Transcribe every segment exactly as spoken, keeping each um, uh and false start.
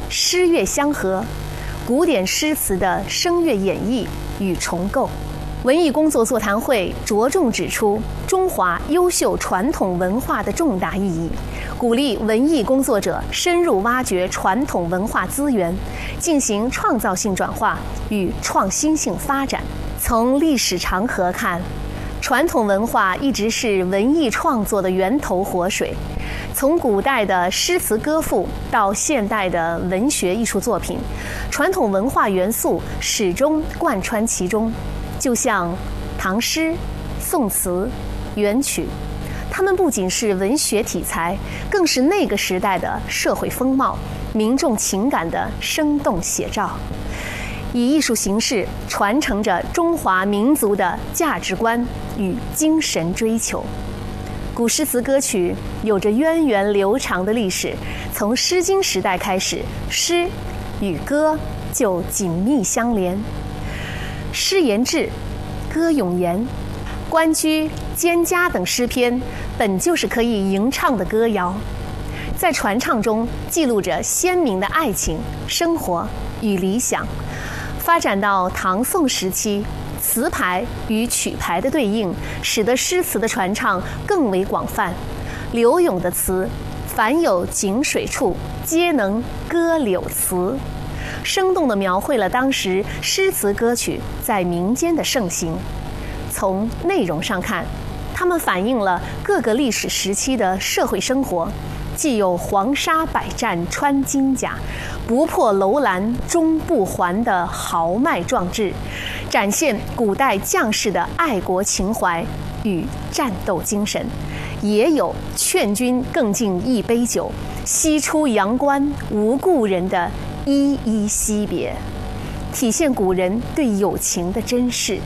诗乐相合，古典诗词的声乐演绎与重构。文艺工作座谈会着重指出中华优秀传统文化的重大意义，鼓励文艺工作者深入挖掘传统文化资源，进行创造性转化与创新性发展。从历史长河看，传统文化一直是文艺创作的源头活水。从古代的诗词歌赋到现代的文学艺术作品，传统文化元素始终贯穿其中。就像唐诗、宋词、元曲，它们不仅是文学题材，更是那个时代的社会风貌、民众情感的生动写照，以艺术形式传承着中华民族的价值观与精神追求。古诗词歌曲有着源远流长的历史，从《诗经》时代开始，诗与歌就紧密相连。诗言志，歌咏言，关雎、蒹葭等诗篇本就是可以吟唱的歌谣，在传唱中记录着鲜明的爱情、生活与理想。发展到唐宋时期，词牌与曲牌的对应，使得诗词的传唱更为广泛。柳永的词，凡有井水处，皆能歌柳词，生动地描绘了当时诗词歌曲在民间的盛行。从内容上看，它们反映了各个历史时期的社会生活，既有黄沙百战穿金甲，不破楼兰终不还的豪迈壮志，展现古代将士的爱国情怀与战斗精神，也有劝君更尽一杯酒，西出阳关无故人的依依惜别，体现古人对友情的珍视。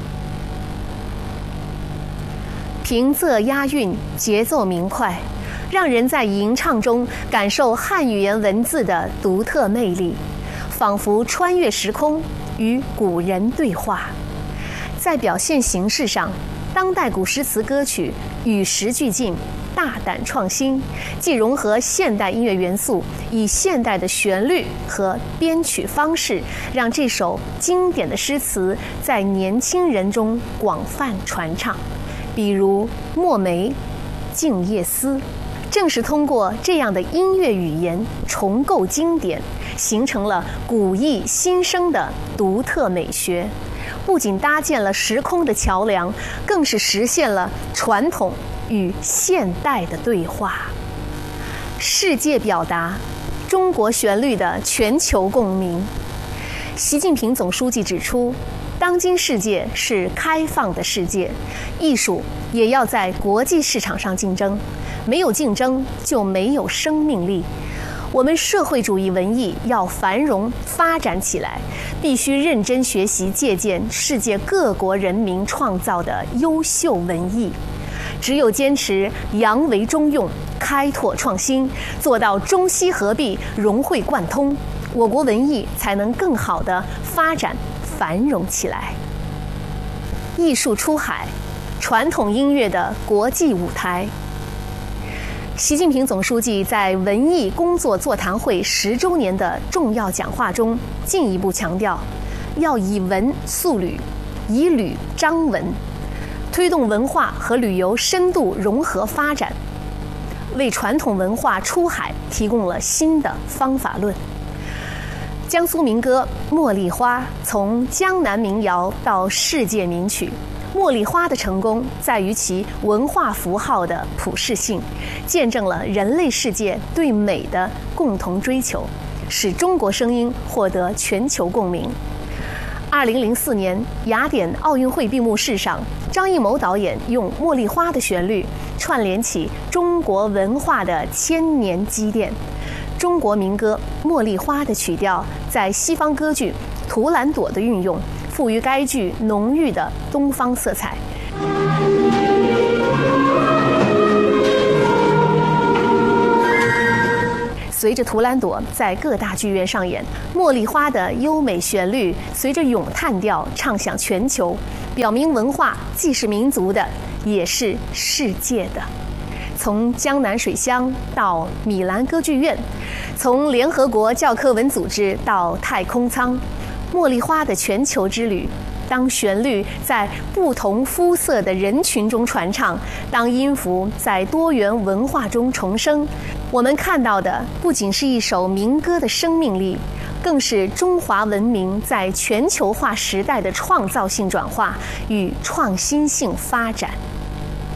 平仄押韵，节奏明快，让人在吟唱中感受汉语言文字的独特魅力，仿佛穿越时空，与古人对话。在表现形式上，当代古诗词歌曲与时俱进，大胆创新，既融合现代音乐元素，以现代的旋律和编曲方式，让这首经典的诗词在年轻人中广泛传唱。比如墨梅、静夜思，正是通过这样的音乐语言重构经典，形成了古意新生的独特美学，不仅搭建了时空的桥梁，更是实现了传统与现代的对话。世界表达，中国旋律的全球共鸣。习近平总书记指出，当今世界是开放的世界，艺术也要在国际市场上竞争，没有竞争就没有生命力。我们社会主义文艺要繁荣发展起来，必须认真学习借鉴世界各国人民创造的优秀文艺。只有坚持扬为中用，开拓创新，做到中西合璧、融会贯通，我国文艺才能更好地发展繁荣起来。艺术出海，传统音乐的国际舞台。习近平总书记在文艺工作座谈会十周年的重要讲话中，进一步强调，要以文塑旅，以旅彰文，推动文化和旅游深度融合发展，为传统文化出海提供了新的方法论。江苏民歌《茉莉花》从江南民谣到世界名曲，茉莉花的成功在于其文化符号的普适性，见证了人类世界对美的共同追求，使中国声音获得全球共鸣。二零零四年雅典奥运会闭幕式上，张艺谋导演用《茉莉花》的旋律串联起中国文化的千年积淀。中国民歌《茉莉花》的曲调在西方歌剧《图兰朵》的运用，赋予该剧浓郁的东方色彩。随着《图兰朵》在各大剧院上演，《茉莉花》的优美旋律随着咏叹调唱响全球，表明文化既是民族的，也是世界的。 从江南水乡到米兰歌剧院，从联合国教科文组织到太空舱，茉莉花的全球之旅。当旋律在不同肤色的人群中传唱，当音符在多元文化中重生，我们看到的不仅是一首民歌的生命力，更是中华文明在全球化时代的创造性转化与创新性发展。